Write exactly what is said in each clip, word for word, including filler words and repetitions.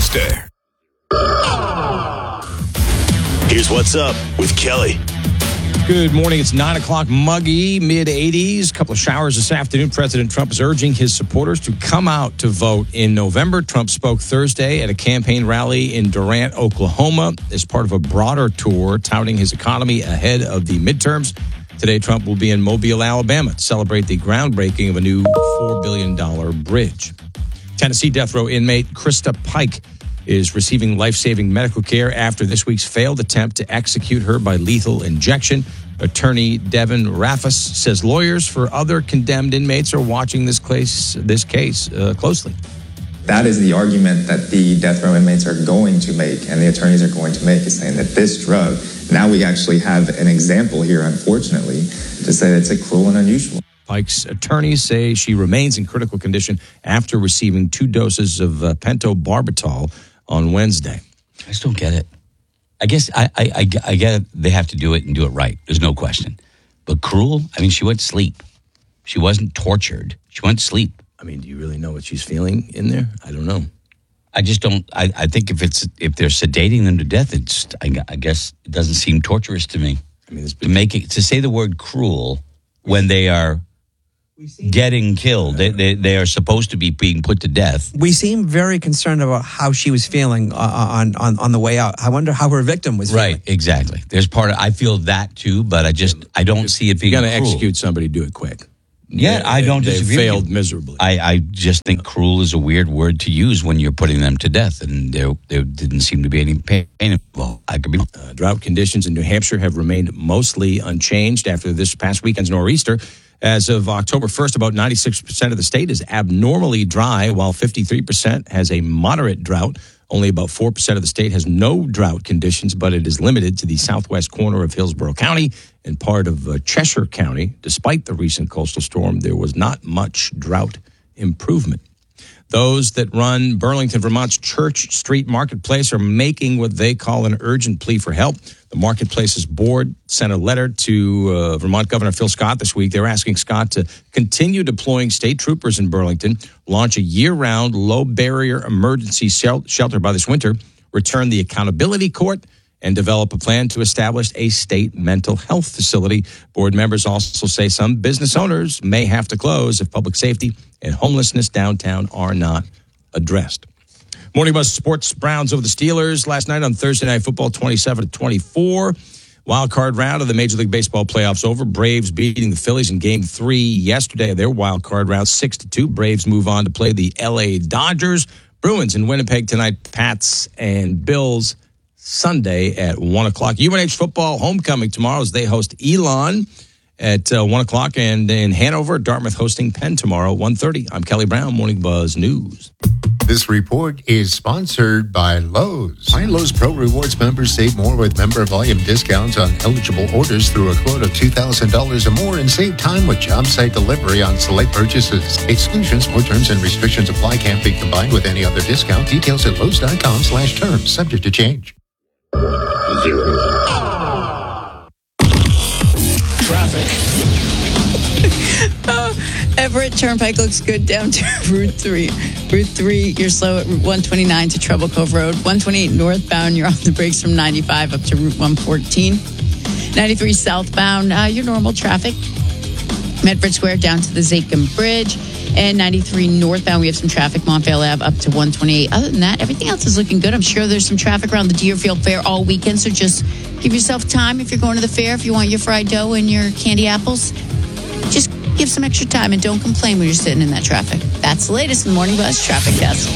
Twister. Here's what's up with Kelly. Good morning. It's nine o'clock, muggy, mid eighties. A couple of showers this afternoon. President Trump is urging his supporters to come out to vote in November. Trump spoke Thursday at a campaign rally in Durant, Oklahoma, as part of a broader tour touting his economy ahead of the midterms. Today, Trump will be in Mobile, Alabama to celebrate the groundbreaking of a new four billion dollars bridge. Tennessee death row inmate Krista Pike is receiving life-saving medical care after this week's failed attempt to execute her by lethal injection. Attorney Devin Raffus says lawyers for other condemned inmates are watching this case, this case uh, closely. That is the argument that the death row inmates are going to make and the attorneys are going to make, is saying that this drug, now we actually have an example here, unfortunately, to say that it's cruel and unusual. Pike's attorneys say she remains in critical condition after receiving two doses of uh, pentobarbital on Wednesday. I just don't get it. I guess I, I, I, I get it. They have to do it and do it right. There's no question. But cruel? I mean, she went to sleep. She wasn't tortured. She went to sleep. I mean, do you really know what she's feeling in there? I don't know. I just don't. I, I think if it's if they're sedating them to death, it's. I, I guess it doesn't seem torturous to me. I mean, to make it to say the word cruel when they are getting killed, they, they they are supposed to be being put to death. We seem very concerned about how she was feeling uh, on, on on the way out. I wonder how her victim was feeling. Right, exactly. There's part of, I feel that too, but I just I don't see it being. You got to cruel. Execute somebody, do it quick. Yeah, they, I don't they, disagree. They failed miserably. I, I just think cruel is a weird word to use when you're putting them to death, and there there didn't seem to be any pain involved. I could be. Uh, drought conditions in New Hampshire have remained mostly unchanged after this past weekend's nor'easter. As of October first, about ninety-six percent of the state is abnormally dry, while fifty-three percent has a moderate drought. Only about four percent of the state has no drought conditions, but it is limited to the southwest corner of Hillsborough County and part of uh, Cheshire County. Despite the recent coastal storm, there was not much drought improvement. Those that run Burlington, Vermont's Church Street Marketplace are making what they call an urgent plea for help. The Marketplace's board sent a letter to uh, Vermont Governor Phil Scott this week. They're asking Scott to continue deploying state troopers in Burlington, launch a year-round low-barrier emergency shel- shelter by this winter, return the accountability court, and develop a plan to establish a state mental health facility. Board members also say some business owners may have to close if public safety and homelessness downtown are not addressed. Morning Buzz Sports, Browns over the Steelers last night on Thursday Night Football, twenty-seven to twenty-four. Wild card round of the Major League Baseball playoffs over. Braves beating the Phillies in game three yesterday of their wild card round, six to two. Braves move on to play the L A Dodgers. Bruins in Winnipeg tonight, Pats and Bills Sunday at one o'clock. U N H football homecoming tomorrow as they host Elon at uh, one o'clock. And in Hanover, Dartmouth hosting Penn tomorrow, one thirty. I'm Kelly Brown, Morning Buzz News. This report is sponsored by Lowe's. My Lowe's Pro Rewards members save more with member volume discounts on eligible orders through a quote of two thousand dollars or more and save time with job site delivery on select purchases. Exclusions, more terms and restrictions apply. Can't be combined with any other discount. Details at Lowe's.com slash terms. Subject to change. Zero. Traffic. oh, Everett Turnpike looks good down to Route three. Route three, you're slow at Route one twenty-nine to Treble Cove Road. one twenty-eight northbound, you're on the brakes from ninety-five up to Route one fourteen. ninety-three southbound, uh, your normal traffic. Medford Square down to the Zakim Bridge. And ninety-three northbound, we have some traffic, Montvale Ave up to one twenty-eight. Other than that, everything else is looking good. I'm sure there's some traffic around the Deerfield Fair all weekend, so just give yourself time if you're going to the fair, if you want your fried dough and your candy apples. Just give some extra time and don't complain when you're sitting in that traffic. That's the latest in the Morning Buzz Traffic Desk.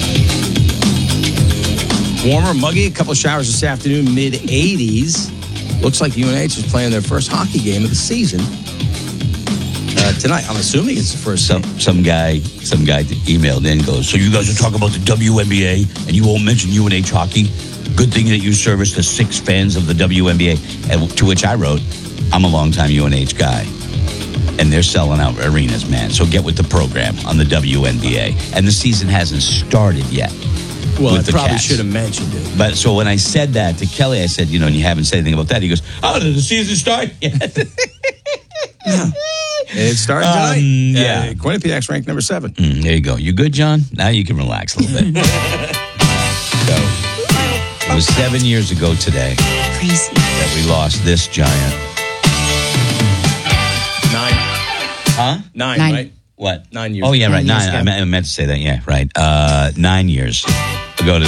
Warmer, muggy, a couple of showers this afternoon, mid eighties. Looks like U N H is playing their first hockey game of the season uh, tonight. I'm assuming it's the first some game. some guy some guy emailed in, goes, so you guys are talking about the W N B A and you won't mention U N H hockey? Good thing that you service the six fans of the W N B A. And to which I wrote, I'm a longtime U N H guy. And they're selling out arenas, man. So get with the program on the W N B A. And the season hasn't started yet. Well, I the probably Cats. should have mentioned it. But so when I said that to Kelly, I said, you know, and you haven't said anything about that. He goes, oh, did the season start yet? Yeah. It started tonight. Um, yeah. Uh, Quinnipiac's ranked number seven. Mm, there you go. You good, John? Now you can relax a little bit. was seven years ago today Crazy. that we lost this giant. Nine. Huh? Nine, Nine. right? What? Nine years Oh, yeah, ago. right. Nine years Nine. I ago. meant, I meant to say that. Yeah, right. Uh, nine years.